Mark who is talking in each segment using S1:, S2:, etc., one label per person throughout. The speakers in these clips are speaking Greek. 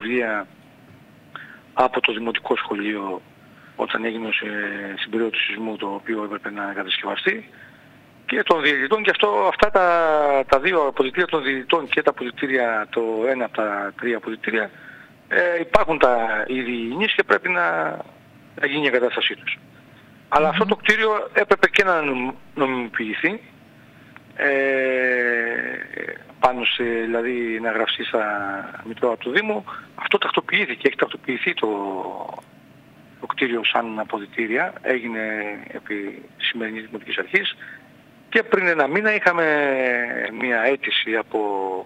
S1: βιβλία από το δημοτικό σχολείο όταν έγινε στην περίοδο του σεισμού, το οποίο έπρεπε να κατασκευαστεί, και των διαιτητών. Και αυτά τα δύο αποδυτήρια των διαιτητών και τα αποδυτήρια, το ένα από τα τρία αποδυτήρια, υπάρχουν τα ήδη υγιεινής και πρέπει να γίνει η εγκατάστασή τους. Αλλά αυτό το κτίριο έπρεπε και να νομιμοποιηθεί, πάνω σε, δηλαδή να γραφτεί στα μητρώα του Δήμου. Αυτό τακτοποιήθηκε, έχει τακτοποιηθεί το κτίριο σαν αποδυτήρια, έγινε επί σημερινής Δημοτικής Αρχής, και πριν ένα μήνα είχαμε μια αίτηση από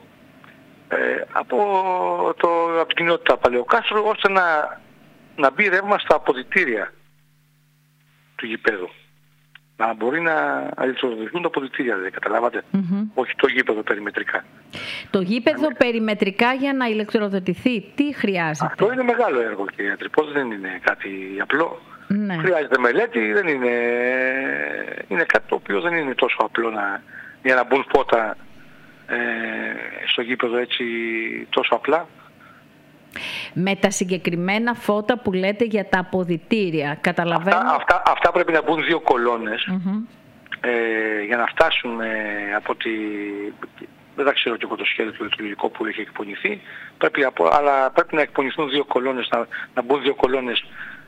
S1: την κοινότητα Παλαιοκάστρου, ώστε να μπει ρεύμα στα αποδυτήρια του γηπέδου. Να μπορεί να ηλεκτροδοτηθούν τα αποδυτήρια, δηλαδή, καταλάβατε. Όχι το γήπεδο περιμετρικά.
S2: Το γήπεδο περιμετρικά για να ηλεκτροδοτηθεί, τι χρειάζεται? Αυτό
S1: είναι μεγάλο έργο, κύριε Τρυπώτη, δεν είναι κάτι απλό.
S2: Ναι.
S1: Χρειάζεται μελέτη, δεν είναι κάτι το οποίο δεν είναι τόσο απλό για να μπουν φώτα στο γήπεδο έτσι τόσο απλά.
S2: Με τα συγκεκριμένα φώτα που λέτε για τα αποδυτήρια, καταλαβαίνω.
S1: Αυτά πρέπει να μπουν δύο κολόνες για να φτάσουν από δεν θα ξέρω και εγώ το σχέδιο του ηλεκτρολογικού που έχει εκπονηθεί, αλλά πρέπει να εκπονηθούν δύο κολόνες, να μπουν δύο κολόνες,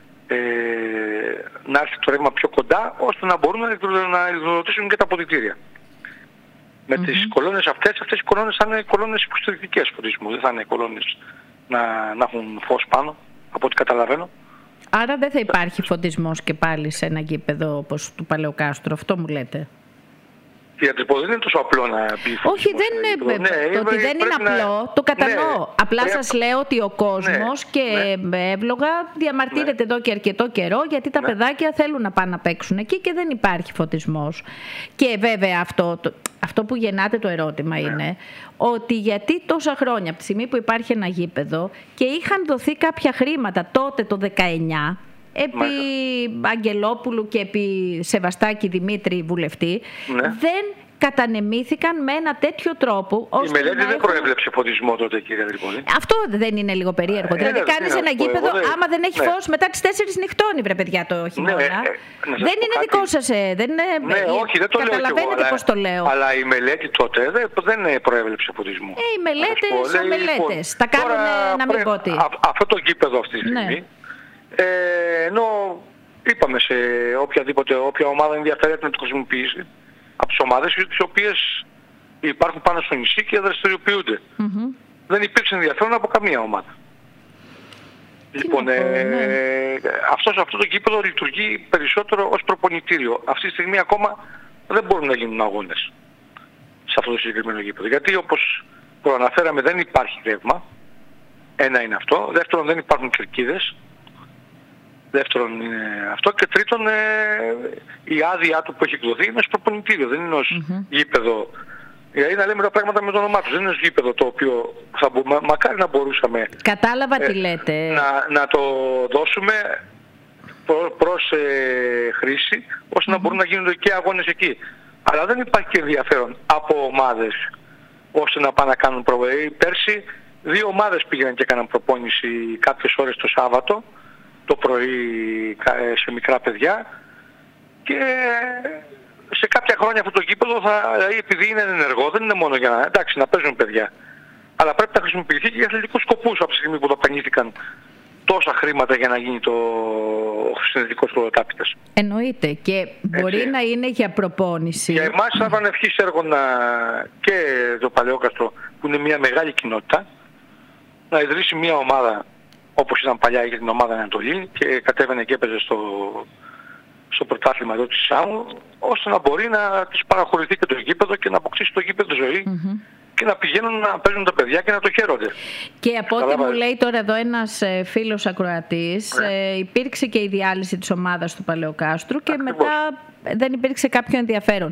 S1: να έρθει το ρεύμα πιο κοντά, ώστε να μπορούν να ηλεκτροδοτήσουν και τα αποδυτήρια. Με τις κολόνες αυτές οι κολόνες θα είναι κολόνες υποστηρικτικές φωτισμού, δεν θα είναι κολόνες να έχουν φως πάνω, από ό,τι καταλαβαίνω.
S2: Άρα δεν θα υπάρχει φωτισμός και πάλι σε ένα γήπεδο όπως του Παλαιοκάστρου, αυτό μου λέτε?
S1: Δεν είναι τόσο απλό να πει φωτισμός.
S2: Όχι, το ότι δεν είναι απλό, το κατανοώ. Απλά σας λέω ότι ο κόσμος και εύλογα διαμαρτύρεται εδώ και αρκετό καιρό, γιατί τα παιδάκια θέλουν να πάνε να παίξουν εκεί και δεν υπάρχει φωτισμός. Και βέβαια αυτό που γεννάται το ερώτημα είναι ότι γιατί τόσα χρόνια, από τη στιγμή που υπάρχει ένα γήπεδο και είχαν δοθεί κάποια χρήματα τότε το 19, επί Αγγελόπουλου και επί Σεβαστάκη Δημήτρη βουλευτή, δεν κατανεμήθηκαν με ένα τέτοιο τρόπο ώστε
S1: η μελέτη δεν προέβλεψε φωτισμό τότε, κύριε Τρυπώτη.
S2: Αυτό δεν είναι λίγο περίεργο? Δηλαδή κάνεις ένα γήπεδο, άμα δεν έχει φως, μετά τις 4 νυχτώνει, βρε παιδιά, το χειμώνα. Δεν είναι δικό σας, δεν είναι...
S1: όχι, δεν το λέω
S2: καταλαβαίνετε πώς το λέω.
S1: Αλλά η μελέτη τότε δεν προέβλεψε φωτισμό.
S2: Οι μελέτες σαν μελέτες. Τα κάνουν να μην πω τι.
S1: Αυτό το γήπεδο αυτή τη στιγμή, ενώ είπαμε σε όποια ομάδα ενδιαφέρεται να το χρησιμοποιήσει, από τις ομάδες τις οποίες υπάρχουν πάνω στο νησί και δραστηριοποιούνται. Δεν υπήρξε ενδιαφέρον από καμία ομάδα. Λοιπόν, αυτό το γήπεδο λειτουργεί περισσότερο ως προπονητήριο. Αυτή τη στιγμή ακόμα δεν μπορούν να γίνουν αγώνες σε αυτό το συγκεκριμένο γήπεδο. Γιατί, όπως προαναφέραμε, δεν υπάρχει ρεύμα. Ένα είναι αυτό. Δεύτερον, δεν υπάρχουν κερκίδες. Δεύτερον είναι αυτό. Και τρίτον, η άδειά του που έχει εκδοθεί είναι ως προπονητήριο, δεν είναι ως γήπεδο. Δηλαδή να λέμε τα πράγματα με το όνομά τους. Δεν είναι ως γήπεδο το οποίο μακάρι να μπορούσαμε...
S2: Κατάλαβα τι λέτε.
S1: Να το δώσουμε προς χρήση, ώστε να μπορούν να γίνονται και αγώνες εκεί. Αλλά δεν υπάρχει και ενδιαφέρον από ομάδες ώστε να πάνε να κάνουν προπόνηση. Πέρσι 2 ομάδες πήγαιναν και έκαναν προπόνηση κάποιες ώρες το Σάββατο, το πρωί, σε μικρά παιδιά, και σε κάποια χρόνια αυτό το γήπεδο δηλαδή επειδή είναι ενεργό, δεν είναι μόνο για να παίζουν παιδιά, αλλά πρέπει να χρησιμοποιηθεί και για αθλητικούς σκοπούς από τη στιγμή που δαπανήθηκαν τόσα χρήματα για να γίνει ο συνδετικός πρωτοτάπητας.
S2: Εννοείται, και μπορεί να είναι για προπόνηση.
S1: Για εμάς θα ήταν ευχής έργο και το Παλαιόκαστρο, που είναι μια μεγάλη κοινότητα, να ιδρύσει μια ομάδα όπως ήταν παλιά για την ομάδα Ανατολή και κατέβαινε και έπαιζε στο πρωτάθλημα εδώ της ΣΑΜΟ, ώστε να μπορεί να της παραχωρηθεί και το γήπεδο και να αποκτήσει το γήπεδο ζωή και να πηγαίνουν να παίζουν τα παιδιά και να το χαίρονται.
S2: Και από ό,τι μου λέει τώρα εδώ ένας φίλος ακροατής, υπήρξε και η διάλυση της ομάδας του Παλαιοκάστρου και μετά δεν υπήρξε κάποιο ενδιαφέρον.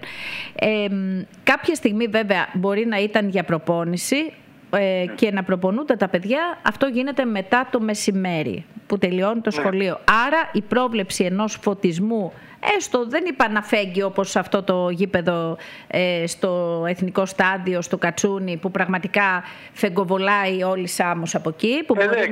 S2: Κάποια στιγμή βέβαια μπορεί να ήταν για προπόνηση και να προπονούνται τα παιδιά, αυτό γίνεται μετά το μεσημέρι που τελειώνει το σχολείο. Άρα η πρόβλεψη ενός φωτισμού, έστω δεν είπα να φέγγει όπως αυτό το γήπεδο στο Εθνικό Στάδιο, στο Κατσούνι, που πραγματικά φεγγοβολάει όλη Σάμος από εκεί, που